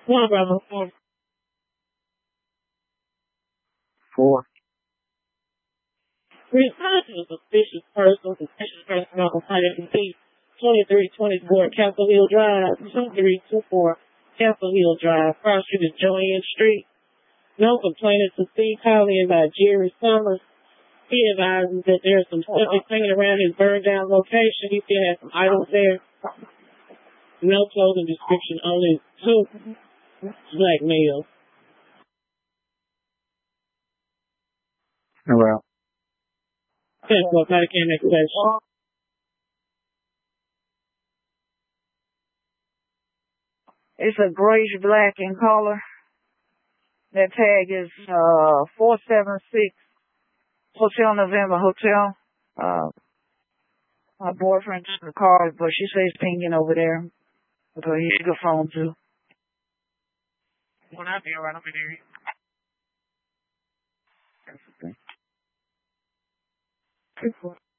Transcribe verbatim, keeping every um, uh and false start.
One brother, four. Four. Referred to a suspicious person, suspicious person on Highway B, twenty-three twenty-four Castle Hill Drive, two three two four Castle Hill Drive, Cross Street is Joanne Street. No complainant to Steve Collier by Jerry Summers. He advises that there's some stuff hanging around his burned down location. He still has some items there. No clothing description, only two black males. Oh, well. That's what I can't make a question. It's a grayish black in color. That tag is uh four seven six Hotel November Hotel. Uh, my boyfriend took the car, but she says pinging over there. But he should go phone too. Well, I'll be alright. I'll be there. That's okay. Good for